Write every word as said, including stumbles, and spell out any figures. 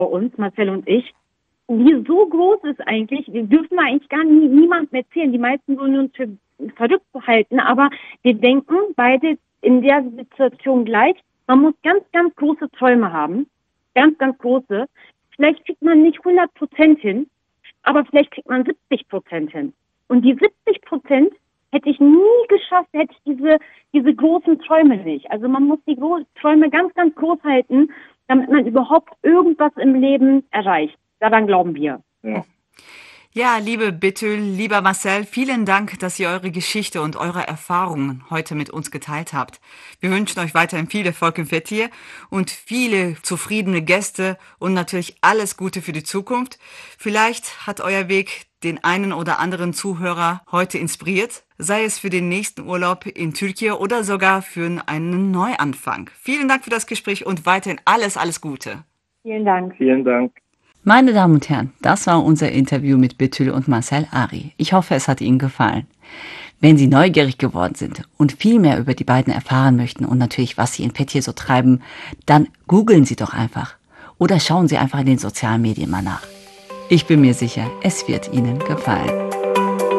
bei uns, Marcel und ich, die so groß ist eigentlich, wir dürfen wir eigentlich gar nie, niemandem erzählen. Die meisten wollen uns für verrückt halten, aber wir denken beide in der Situation gleich. Man muss ganz, ganz große Träume haben. Ganz, ganz große. Vielleicht kriegt man nicht hundert Prozent hin, aber vielleicht kriegt man siebzig Prozent hin. Und die siebzig Prozent hätte ich nie geschafft, hätte ich diese, diese großen Träume nicht. Also man muss die Gro- Träume ganz, ganz groß halten, damit man überhaupt irgendwas im Leben erreicht. Daran glauben wir. Ja. Ja, liebe Betül, lieber Marcel, vielen Dank, dass ihr eure Geschichte und eure Erfahrungen heute mit uns geteilt habt. Wir wünschen euch weiterhin viel Erfolg im Fethiye und viele zufriedene Gäste und natürlich alles Gute für die Zukunft. Vielleicht hat euer Weg den einen oder anderen Zuhörer heute inspiriert, sei es für den nächsten Urlaub in Türkei oder sogar für einen Neuanfang. Vielen Dank für das Gespräch und weiterhin alles, alles Gute. Vielen Dank. Vielen Dank. Meine Damen und Herren, das war unser Interview mit Betül und Marcel Ari. Ich hoffe, es hat Ihnen gefallen. Wenn Sie neugierig geworden sind und viel mehr über die beiden erfahren möchten und natürlich, was sie in Fethiye so treiben, dann googeln Sie doch einfach oder schauen Sie einfach in den sozialen Medien mal nach. Ich bin mir sicher, es wird Ihnen gefallen.